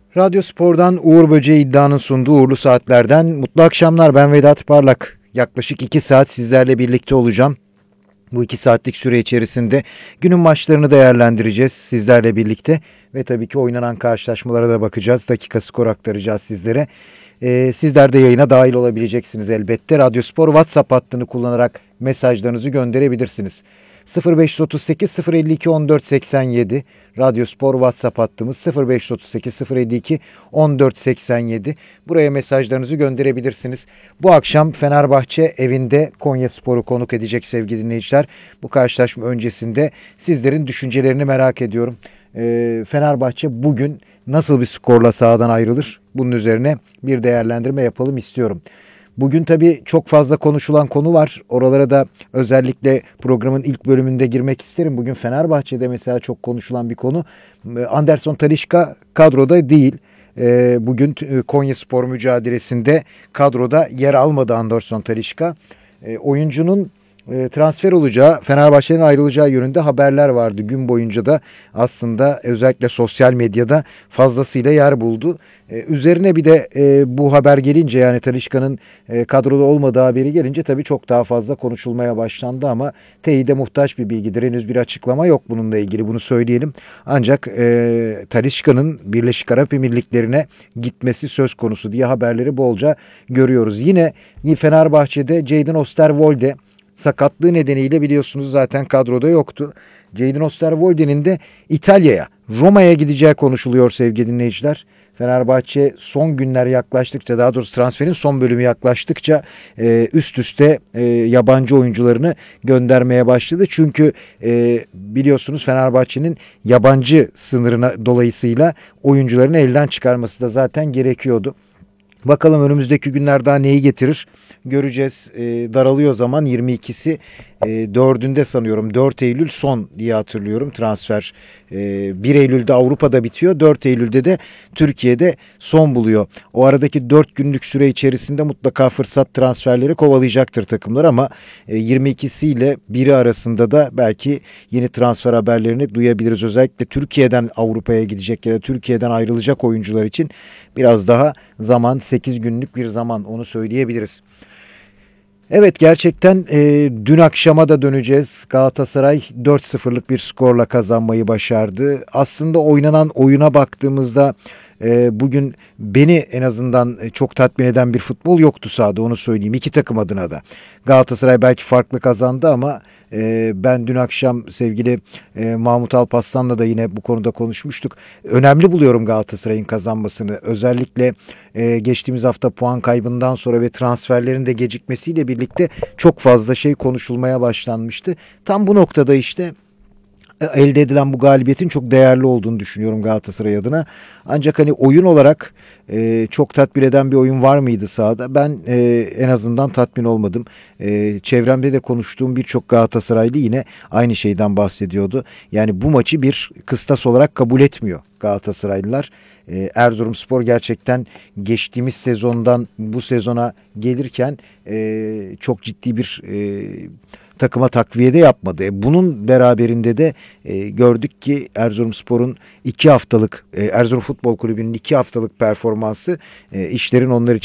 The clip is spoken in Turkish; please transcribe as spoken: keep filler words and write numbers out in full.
Radyo Spor'dan Uğur Böceği iddianın sunduğu Uğurlu Saatler'den mutlu akşamlar. Ben Vedat Parlak. Yaklaşık iki saat sizlerle birlikte olacağım. Bu iki saatlik süre içerisinde günün maçlarını değerlendireceğiz sizlerle birlikte. Ve tabii ki oynanan karşılaşmalara da bakacağız. Dakika skor aktaracağız sizlere. Ee, sizler de yayına dahil olabileceksiniz elbette. Radyo Spor WhatsApp hattını kullanarak mesajlarınızı gönderebilirsiniz. sıfır beş otuz sekiz sıfır elli iki on dört seksen yedi Radyo Spor WhatsApp hattımız sıfır beş otuz sekiz sıfır elli iki on dört seksen yedi. Buraya mesajlarınızı gönderebilirsiniz. Bu akşam Fenerbahçe evinde Konyaspor'u konuk edecek sevgili dinleyiciler. Bu karşılaşma öncesinde sizlerin düşüncelerini merak ediyorum. Ee, Fenerbahçe bugün nasıl bir skorla sahadan ayrılır? Bunun üzerine bir değerlendirme yapalım istiyorum. Bugün tabii çok fazla konuşulan konu var. Oralara da özellikle programın ilk bölümünde girmek isterim. Bugün Fenerbahçe'de mesela çok konuşulan bir konu. Anderson Talisca kadroda değil. Bugün Konyaspor mücadelesinde kadroda yer almadı Anderson Talisca. Oyuncunun transfer olacağı, Fenerbahçe'nin ayrılacağı yönünde haberler vardı. Gün boyunca da aslında özellikle sosyal medyada fazlasıyla yer buldu. Ee, üzerine bir de e, bu haber gelince, yani Talisca'nın e, kadroda olmadığı haberi gelince tabii çok daha fazla konuşulmaya başlandı ama teyide muhtaç bir bilgidir. Henüz bir açıklama yok bununla ilgili, bunu söyleyelim. Ancak e, Talisca'nın Birleşik Arap Emirlikleri'ne gitmesi söz konusu diye haberleri bolca görüyoruz. Yine Fenerbahçe'de Jadon Osterwolde sakatlığı nedeniyle biliyorsunuz zaten kadroda yoktu. Jadon Osterwolde'nin de İtalya'ya, Roma'ya gideceği konuşuluyor sevgili dinleyiciler. Fenerbahçe son günler yaklaştıkça, daha doğrusu transferin son bölümü yaklaştıkça e, üst üste e, yabancı oyuncularını göndermeye başladı. Çünkü e, biliyorsunuz Fenerbahçe'nin yabancı sınırına dolayısıyla oyuncularını elden çıkarması da zaten gerekiyordu. Bakalım önümüzdeki günler daha neyi getirir göreceğiz. E, daralıyor zaman, yirmi ikisi e, dördünde sanıyorum, dört Eylül son diye hatırlıyorum transfer. E, bir Eylül'de Avrupa'da bitiyor, dört Eylül'de de Türkiye'de son buluyor. O aradaki dört günlük süre içerisinde mutlaka fırsat transferleri kovalayacaktır takımlar ama e, yirmi ikisiyle biri arasında da belki yeni transfer haberlerini duyabiliriz. Özellikle Türkiye'den Avrupa'ya gidecek ya da Türkiye'den ayrılacak oyuncular için biraz daha zaman, sekiz günlük bir zaman, onu söyleyebiliriz. Evet, gerçekten e, dün akşama da döneceğiz. Galatasaray dört sıfırlık bir skorla kazanmayı başardı. Aslında oynanan oyuna baktığımızda e, bugün beni en azından çok tatmin eden bir futbol yoktu sahada, onu söyleyeyim. İki takım adına da. Galatasaray belki farklı kazandı ama e, ben dün akşam sevgili e, Mahmut Alparslan'la da yine bu konuda konuşmuştuk. Önemli buluyorum Galatasaray'ın kazanmasını. Özellikle e, geçtiğimiz hafta puan kaybından sonra ve transferlerin de gecikmesiyle birlikte çok fazla şey konuşulmaya başlanmıştı. Tam bu noktada işte elde edilen bu galibiyetin çok değerli olduğunu düşünüyorum Galatasaray adına. Ancak hani oyun olarak e, çok tatmin eden bir oyun var mıydı sahada? Ben e, en azından tatmin olmadım. E, çevremde de konuştuğum birçok Galatasaraylı yine aynı şeyden bahsediyordu. Yani bu maçı bir kıstas olarak kabul etmiyor Galatasaraylılar. E, Erzurumspor gerçekten geçtiğimiz sezondan bu sezona gelirken e, çok ciddi bir e, takıma takviye de yapmadı. E, bunun beraberinde de e, gördük ki Erzurumspor'un iki haftalık, e, Erzurum Futbol Kulübü'nün iki haftalık performansı e, işlerin onlar için